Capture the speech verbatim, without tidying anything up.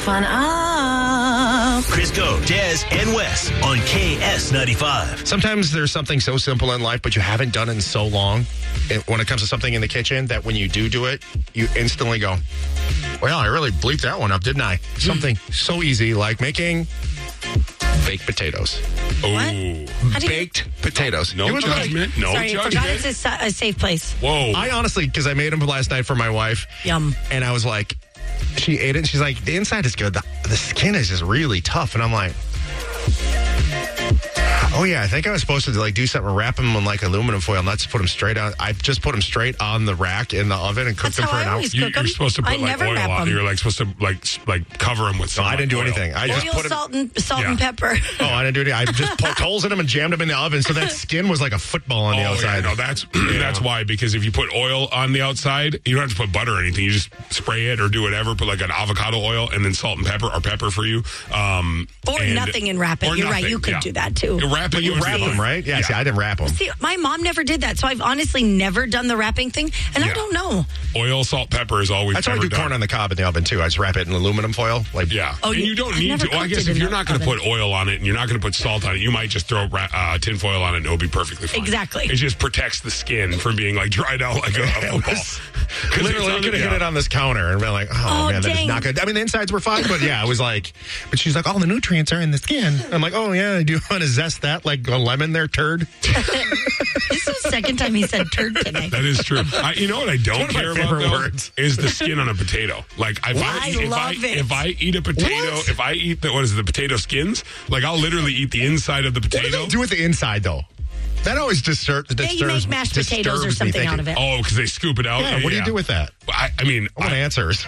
fun up. Crisco, Des, and Wes on K S ninety-five. Sometimes there's something so simple in life, but you haven't done it in so long. It, when it comes to something in the kitchen, that when you do do it, you instantly go, well, I really bleeped that one up, didn't I? Something so easy like making baked potatoes. Oh, Baked potatoes. no You wouldn't like- judgment. No Sorry, I judgment. forgot it's a, sa- a safe place. Whoa. I honestly, because I made them last night for my wife. Yum. And I was like, she ate it and she's like, the inside is good. The, the skin is just really tough. And I'm like, oh yeah, I think I was supposed to like do something, wrap them in like aluminum foil, not just put them straight on. I just put them straight on the rack in the oven and cooked That's them how for an I hour. always You, cook them. you're supposed to put I like never oil wrap on. them. You're like supposed to like s- like cover them with So some. I didn't do oil. anything. I just Oil, put it. salt, and salt Yeah. and pepper. Oh, I didn't do anything. I just poked holes in them and jammed them in the oven, so that skin was like a football on the Oh, outside. yeah, no, that's that's why. Because if you put oil on the outside, you don't have to put butter or anything. You just spray it or do whatever. Put like an avocado oil and then salt and pepper or pepper for you. Um, Or and- nothing and wrap it. or You're right. nothing, You could yeah. do that too. You wrap it. You would wrap do them, it. right? Yeah, see, I didn't wrap them. See, my mom never did that, so I've honestly never done the wrapping thing, and I Yeah. don't know. Oil, salt, pepper is always. That's why I never do done. corn on the cob in the oven too. I just wrap it in aluminum foil. Like, Yeah. Oh, and you- you don't I've need never to. Well, I cooked guess it if in you're the not going to oven. put oil on it and you're not going to put salt on it, you might just throw ra- uh, tin foil on it and it'll be perfectly fine. Exactly. It just protects the skin from being like dried out like a, a football. 'Cause literally, I it's could on- have hit yeah. it on this counter and been like, oh, Oh, man, that is dang. not good. I mean, the insides were fine, but yeah, I was like, but she's like, all the nutrients are in the skin. I'm like, oh, yeah, do you want to zest that like a lemon there, turd? This is the second time he said turd today. That is true. I, you know what I don't one of my care about favorite though, words. is the skin on a potato. Like if I, I eat, if, I love it. if I eat a potato, What? if I eat the what is it, the potato skins, like I'll literally eat the inside of the What do potato. they do with the inside, though? That always distur- disturbs you make mashed potatoes or disturbs me something out thinking, of it. Oh, because they scoop it out. Yeah, what do you do with that? I, I mean, I want I- answers.